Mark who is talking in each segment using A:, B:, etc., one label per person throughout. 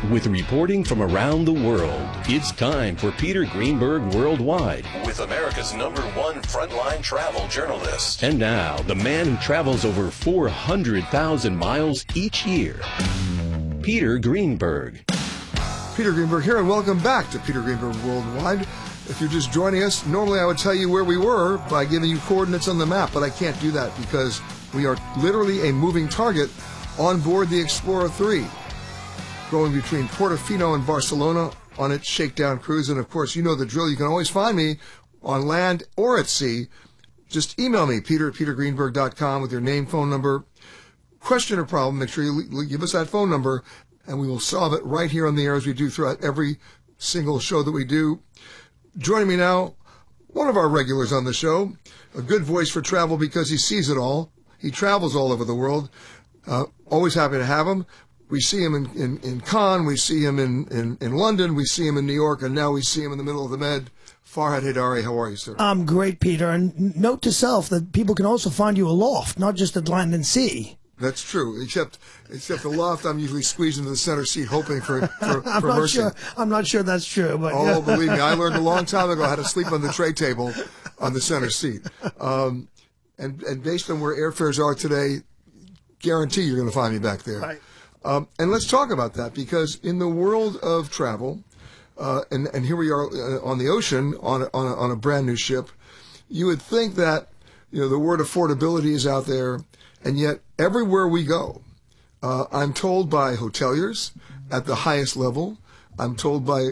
A: With reporting from around the world, it's time for Peter Greenberg Worldwide, with America's #1 frontline travel journalist. And now, the man who travels over 400,000 miles each year, Peter Greenberg.
B: Peter Greenberg here, and welcome back to Peter Greenberg Worldwide. If you're just joining us, normally I would tell you where we were by giving you coordinates on the map, but I can't do that because we are literally a moving target on board the Explorer 3, going between Portofino and Barcelona on its shakedown cruise. And of course, you know the drill. You can always find me on land or at sea. Just email me, peter@petergreenberg.com, with your name, phone number, question or problem. Make sure you give us that phone number, and we will solve it right here on the air, as we do throughout every single show that we do. Joining me now, one of our regulars on the show, a good voice for travel because he sees it all. He travels all over the world. Always happy to have him. We see him in Cannes, we see him in London, we see him in New York, and now we see him in the middle of the Med. Farhad Haidari, how are you, sir?
C: I'm great, Peter. And note to self that people can also find you aloft, not just at land and sea.
B: That's true. Except aloft, I'm usually squeezed into the center seat, hoping for mercy.
C: I'm not sure that's true. But
B: oh, believe me, I learned a long time ago how to sleep on the tray table on the center seat. And based on where airfares are today, guarantee you're going to find me back there.
C: Right.
B: And let's talk about that, because in the world of travel, and here we are on the ocean on a brand new ship, you would think that the word affordability is out there, and yet everywhere we go, I'm told by hoteliers at the highest level, I'm told by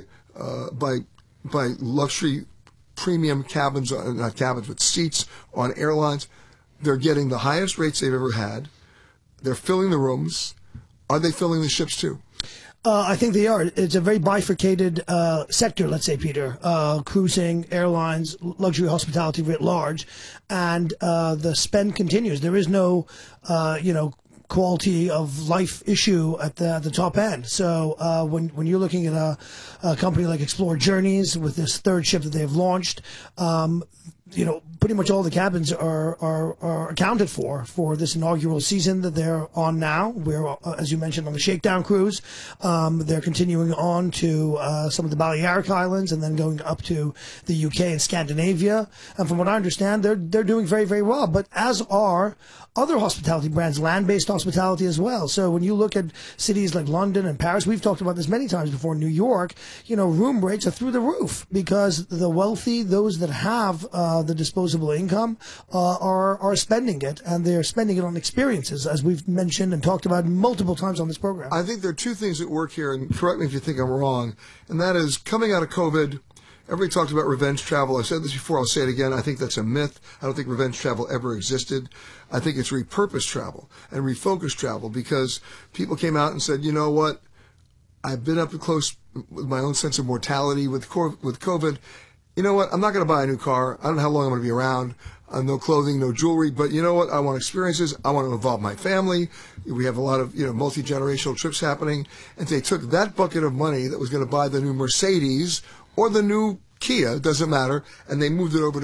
B: luxury premium cabins, not cabins, but seats on airlines, they're getting the highest rates they've ever had. They're filling the rooms. Are they filling the ships too?
C: I think they are. It's a very bifurcated sector, let's say, Peter. Cruising, airlines, luxury hospitality writ large, and the spend continues. There is no, quality of life issue at the top end. So when you're looking at a company like Explorer Journeys with this third ship that they've launched, pretty much all the cabins are accounted for this inaugural season that they're on now. We're, as you mentioned, on the Shakedown cruise. They're continuing on to some of the Balearic Islands and then going up to the UK and Scandinavia. And from what I understand, they're doing very, very well. But as are other hospitality brands, land-based hospitality as well. So when you look at cities like London and Paris, we've talked about this many times before, New York, room rates are through the roof because the wealthy, those that have the disposable income, are spending it, and they're spending it on experiences, as we've mentioned and talked about multiple times on this program.
B: I think there are two things at work here, and correct me if you think I'm wrong, and that is, coming out of COVID, everybody talked about revenge travel. I've said this before, I'll say it again. I think that's a myth. I don't think revenge travel ever existed. I think it's repurposed travel and refocused travel, because people came out and said, you know what, I've been up close with my own sense of mortality with COVID. You know what, I'm not going to buy a new car. I don't know how long I'm going to be around. No clothing, no jewelry, but you know what, I want experiences. I want to involve my family. We have a lot of multi-generational trips happening. And they took that bucket of money that was going to buy the new Mercedes or the new Kia, doesn't matter, and they moved it over to